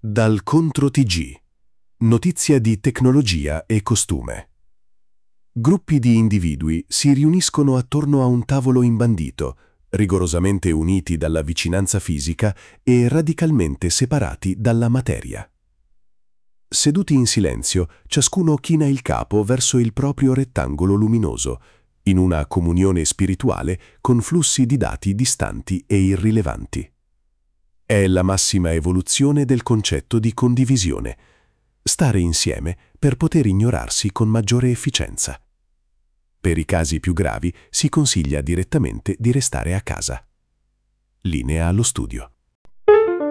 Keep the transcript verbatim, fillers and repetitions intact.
Dal Contro T G. Notizia di tecnologia e costume. Gruppi di individui si riuniscono attorno a un tavolo imbandito, rigorosamente uniti dalla vicinanza fisica e radicalmente separati dalla materia. Seduti in silenzio, ciascuno china il capo verso il proprio rettangolo luminoso, in una comunione spirituale con flussi di dati distanti e irrilevanti. È la massima evoluzione del concetto di condivisione, stare insieme per poter ignorarsi con maggiore efficienza. Per i casi più gravi si consiglia direttamente di restare a casa. Linea allo studio.